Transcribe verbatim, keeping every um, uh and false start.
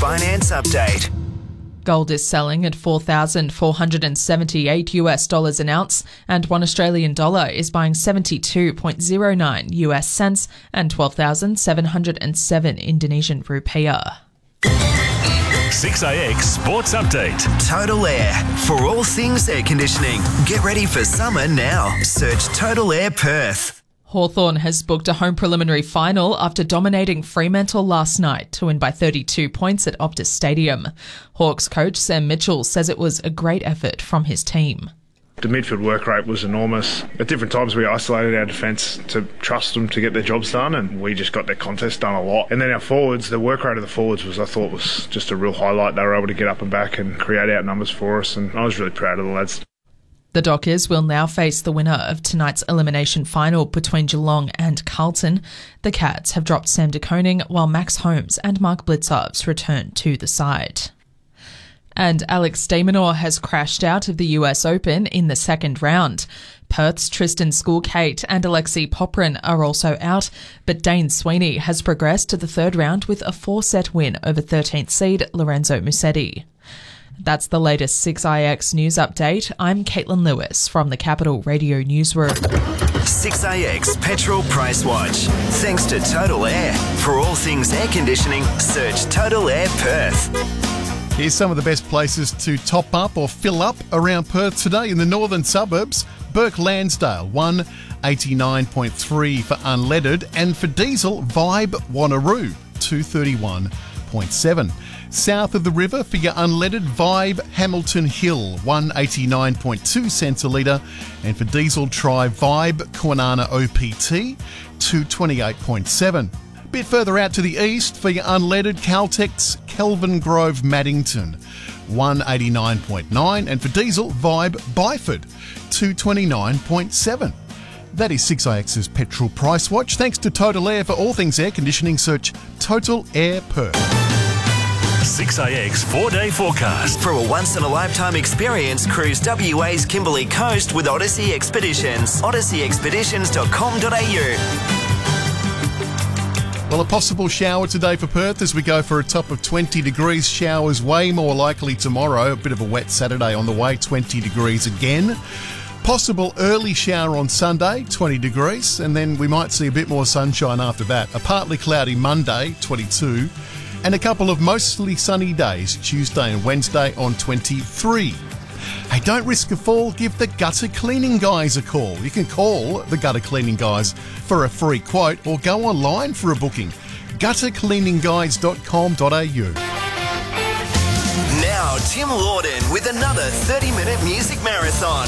Finance Update. Gold is selling at four thousand four hundred seventy-eight US dollars an ounce, and one Australian dollar is buying seventy-two point zero nine US cents and twelve thousand seven hundred seven Indonesian rupiah. six A X Sports Update. Total Air. For all things air conditioning. Get ready for summer now. Search Total Air Perth. Hawthorn has booked a home preliminary final after dominating Fremantle last night to win by thirty-two points at Optus Stadium. Hawks coach Sam Mitchell says it was a great effort from his team. The midfield work rate was enormous. At different times we isolated our defence to trust them to get their jobs done, and we just got their contest done a lot. And then our forwards, the work rate of the forwards was, I thought, was just a real highlight. They were able to get up and back and create out numbers for us, and I was really proud of the lads. The Dockers will now face the winner of tonight's elimination final between Geelong and Carlton. The Cats have dropped Sam de Koning, while Max Holmes and Mark Blitzarves return to the side. And Alex de Minaur has crashed out of the U S Open in the second round. Perth's Tristan Schoolkate and Alexei Poprin are also out, but Dane Sweeney has progressed to the third round with a four-set win over thirteenth seed Lorenzo Musetti. That's the latest six I X news update. I'm Caitlin Lewis from the Capital Radio Newsroom. six A X Petrol Price Watch. Thanks to Total Air. For all things air conditioning, search Total Air Perth. Here's some of the best places to top up or fill up around Perth today. In the northern suburbs, Burke Lansdale, one eighty-nine point three for unleaded, and for diesel, Vibe Wanneroo, two thirty-one point seven. South of the river, for your unleaded, Vibe Hamilton Hill, one eighty-nine point two cents a litre, and for diesel, try Vibe Kwinana O P T, two twenty-eight point seven. A bit further out to the east, for your unleaded, Caltex Kelvin Grove Maddington, one eighty-nine point nine, and for diesel, Vibe Byford, two twenty-nine point seven. That is six I X's Petrol Price Watch. Thanks to Total Air. For all things air conditioning, search Total Air Perth. six A X four-day forecast. For a once-in-a-lifetime experience, cruise W A's Kimberley Coast with Odyssey Expeditions. odyssey expeditions dot com dot a u. Well, a possible shower today for Perth as we go for a top of twenty degrees. Showers way more likely tomorrow. A bit of a wet Saturday on the way, twenty degrees again. Possible early shower on Sunday, twenty degrees, and then we might see a bit more sunshine after that. A partly cloudy Monday, twenty-two, and a couple of mostly sunny days, Tuesday and Wednesday on twenty-three. Hey, don't risk a fall, give the gutter cleaning guys a call. You can call the gutter cleaning guys for a free quote or go online for a booking. gutter cleaning guys dot com dot a u. Now, Tim Lawden with another thirty-minute music marathon.